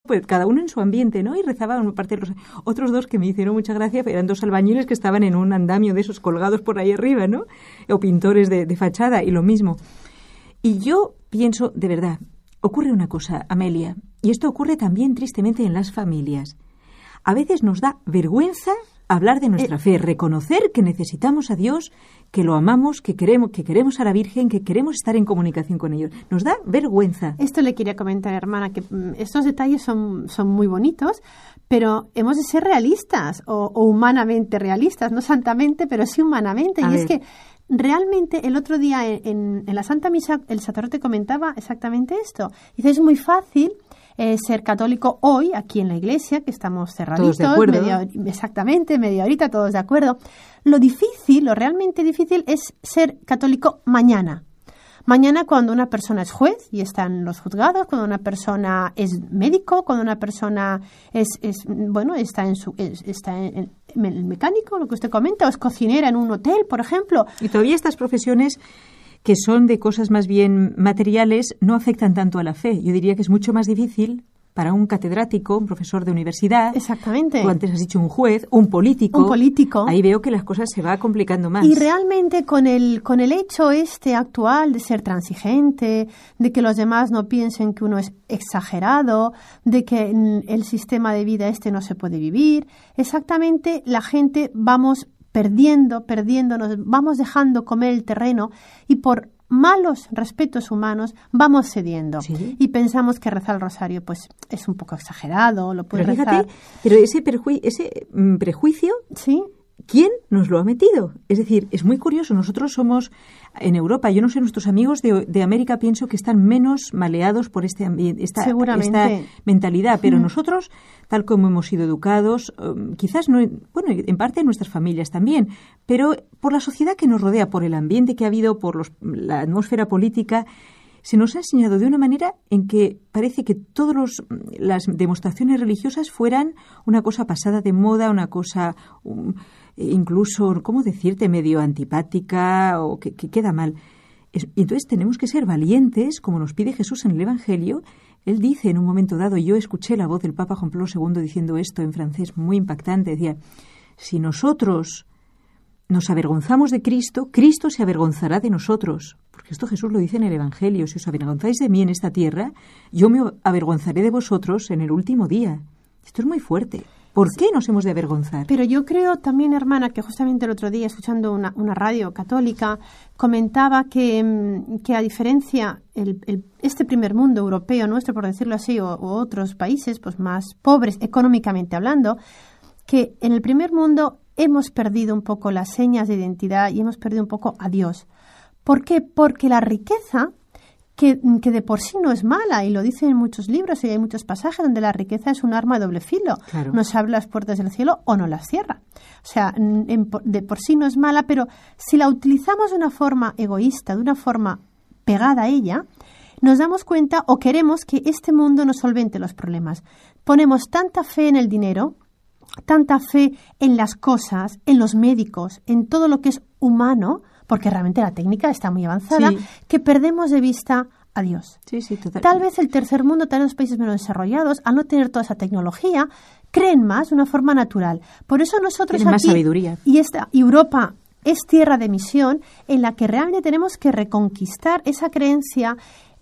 pues cada uno en su ambiente, ¿no? Y rezaban una parte de los... Otros dos que me hicieron mucha gracia eran dos albañiles que estaban en un andamio de esos colgados por ahí arriba, ¿no? O pintores de fachada y lo mismo. Y yo pienso, de verdad, ocurre una cosa, Amelia, y esto ocurre también tristemente en las familias. A veces nos da vergüenza hablar de nuestra fe, reconocer que necesitamos a Dios, que lo amamos, que queremos a la Virgen, que queremos estar en comunicación con ellos. Nos da vergüenza. Esto le quería comentar, hermana, que estos detalles son muy bonitos, pero hemos de ser realistas o humanamente realistas, no santamente, pero sí humanamente. Es que realmente el otro día en la Santa Misa el sacerdote comentaba exactamente esto. Dice, es muy fácil ser católico hoy, aquí en la iglesia, que estamos cerraditos. Todos de acuerdo. Media horita, todos de acuerdo. Lo realmente difícil es ser católico mañana. Mañana cuando una persona es juez y está en los juzgados, cuando una persona es médico, cuando una persona está en el mecánico, lo que usted comenta, o es cocinera en un hotel, por ejemplo. Y todavía estas profesiones que son de cosas más bien materiales, no afectan tanto a la fe. Yo diría que es mucho más difícil para un catedrático, un profesor de universidad. Exactamente. Tú antes has dicho un juez, un político. Ahí veo que las cosas se van complicando más. Y realmente con el hecho actual de ser transigente, de que los demás no piensen que uno es exagerado, de que el sistema de vida no se puede vivir, exactamente la gente vamos perdiéndonos, vamos dejando comer el terreno y por malos respetos humanos vamos cediendo. ¿Sí? Y pensamos que rezar el rosario pues es un poco exagerado, lo puede rezar. Fíjate, pero ese prejuicio, ¿sí? ¿Quién nos lo ha metido? Es decir, es muy curioso, nosotros somos en Europa, yo no sé, nuestros amigos de América pienso que están menos maleados por este ambiente, esta mentalidad, pero nosotros, tal como hemos sido educados, quizás no, bueno, en parte en nuestras familias también, pero por la sociedad que nos rodea, por el ambiente que ha habido, por la atmósfera política, se nos ha enseñado de una manera en que parece que todas las demostraciones religiosas fueran una cosa pasada de moda, una cosa incluso, ¿cómo decirte?, medio antipática o que queda mal. Y entonces tenemos que ser valientes, como nos pide Jesús en el Evangelio. Él dice en un momento dado, yo escuché la voz del Papa Juan Pablo II diciendo esto en francés muy impactante, decía, si nosotros nos avergonzamos de Cristo, Cristo se avergonzará de nosotros. Porque esto Jesús lo dice en el Evangelio. Si os avergonzáis de mí en esta tierra, yo me avergonzaré de vosotros en el último día. Esto es muy fuerte. ¿Por qué nos hemos de avergonzar? Pero yo creo también, hermana, que justamente el otro día, escuchando una radio católica, comentaba que a diferencia, este primer mundo europeo nuestro, por decirlo así, o otros países pues más pobres económicamente hablando, que en el primer mundo hemos perdido un poco las señas de identidad y hemos perdido un poco a Dios. ¿Por qué? Porque la riqueza, que de por sí no es mala, y lo dicen en muchos libros y hay muchos pasajes donde la riqueza es un arma de doble filo. Claro. Nos abre las puertas del cielo o no las cierra. O sea, de por sí no es mala, pero si la utilizamos de una forma egoísta, de una forma pegada a ella, nos damos cuenta o queremos que este mundo nos solvente los problemas. Ponemos tanta fe en el dinero, tanta fe en las cosas, en los médicos, en todo lo que es humano, porque realmente la técnica está muy avanzada, que perdemos de vista a Dios. Sí, total. Tal vez el tercer mundo, tal vez los países menos desarrollados, al no tener toda esa tecnología, creen más de una forma natural. Por eso nosotros tienen aquí, más sabiduría. Y Europa es tierra de misión en la que realmente tenemos que reconquistar esa creencia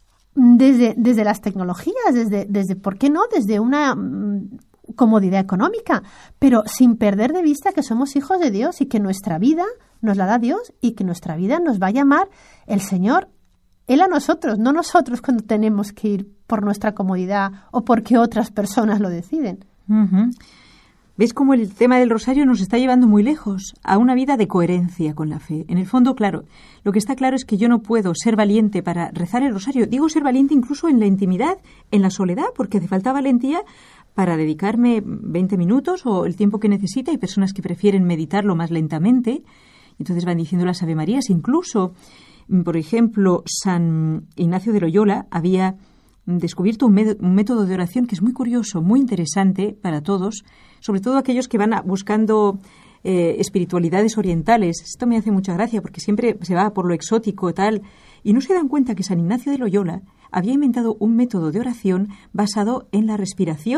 desde las tecnologías, desde ¿por qué no?, desde una comodidad económica, pero sin perder de vista que somos hijos de Dios y que nuestra vida nos la da Dios y que nuestra vida nos va a llamar el Señor, Él a nosotros, no nosotros cuando tenemos que ir por nuestra comodidad o porque otras personas lo deciden. Uh-huh. ¿Ves cómo el tema del rosario nos está llevando muy lejos a una vida de coherencia con la fe? En el fondo, claro, lo que está claro es que yo no puedo ser valiente para rezar el rosario. Digo ser valiente incluso en la intimidad, en la soledad, porque hace falta valentía para dedicarme 20 minutos o el tiempo que necesite. Hay personas que prefieren meditarlo más lentamente, entonces van diciendo las Ave Marías. Incluso, por ejemplo, San Ignacio de Loyola había descubierto un método de oración que es muy curioso, muy interesante para todos, sobre todo aquellos que van buscando espiritualidades orientales. Esto me hace mucha gracia porque siempre se va por lo exótico y tal, y no se dan cuenta que San Ignacio de Loyola había inventado un método de oración basado en la respiración